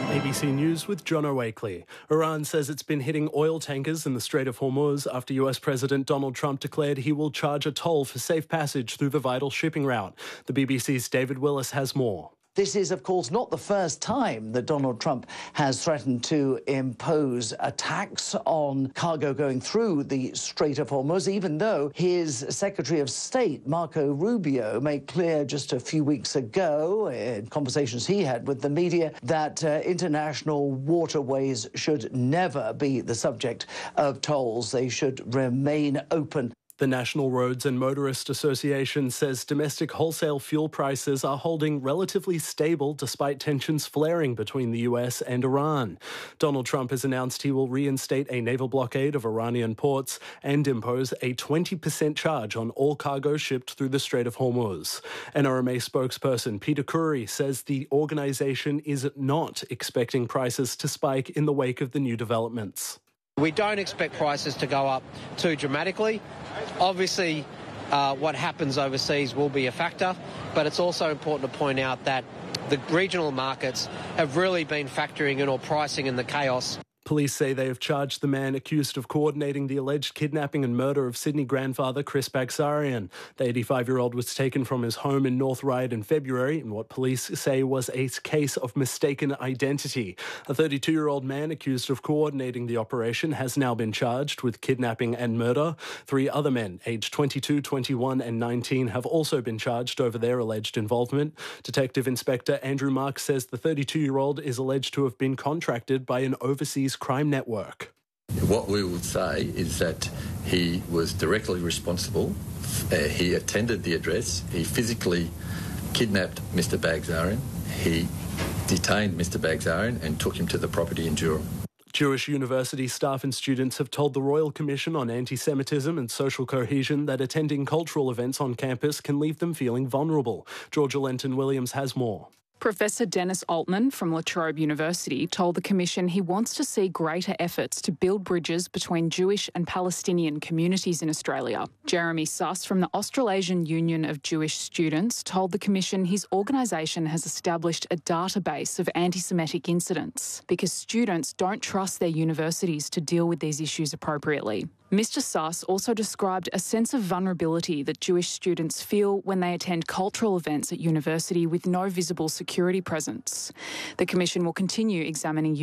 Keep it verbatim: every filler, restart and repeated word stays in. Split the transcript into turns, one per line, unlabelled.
A B C News with John O'Wakely. Iran says it's been hitting oil tankers in the Strait of Hormuz after U S President Donald Trump declared he will charge a toll for safe passage through the vital shipping route. The B B C's David Willis has more.
This is, of course, not the first time that Donald Trump has threatened to impose a tax on cargo going through the Strait of Hormuz, even though his Secretary of State, Marco Rubio, made clear just a few weeks ago in conversations he had with the media that uh, international waterways should never be the subject of tolls. They should remain open.
The National Roads and Motorist Association says domestic wholesale fuel prices are holding relatively stable despite tensions flaring between the U S and Iran. Donald Trump has announced he will reinstate a naval blockade of Iranian ports and impose a twenty percent charge on all cargo shipped through the Strait of Hormuz. N R M A spokesperson Peter Khoury says the organisation is not expecting prices to spike in the wake of the new developments.
We don't expect prices to go up too dramatically. Obviously, uh, what happens overseas will be a factor, but it's also important to point out that the regional markets have really been factoring in or pricing in the chaos.
Police say they have charged the man accused of coordinating the alleged kidnapping and murder of Sydney grandfather Chris Bagzarian. The eighty-five-year-old was taken from his home in North Ryde in February in what police say was a case of mistaken identity. A thirty-two-year-old man accused of coordinating the operation has now been charged with kidnapping and murder. Three other men, aged twenty-two, twenty-one and nineteen, have also been charged over their alleged involvement. Detective Inspector Andrew Marks says the thirty-two-year-old is alleged to have been contracted by an overseas crime network.
What we would say is that he was directly responsible. Uh, he attended the address. He physically kidnapped Mister Bagzarian. He detained Mister Bagzarian and took him to the property in Durham.
Jewish university staff and students have told the Royal Commission on Anti-Semitism and Social Cohesion that attending cultural events on campus can leave them feeling vulnerable. Georgia Lenton-Williams has more.
Professor Dennis Altman from La Trobe University told the Commission he wants to see greater efforts to build bridges between Jewish and Palestinian communities in Australia. Jeremy Suss from the Australasian Union of Jewish Students told the Commission his organisation has established a database of anti-Semitic incidents because students don't trust their universities to deal with these issues appropriately. Mister Suss also described a sense of vulnerability that Jewish students feel when they attend cultural events at university with no visible security presence. The Commission will continue examining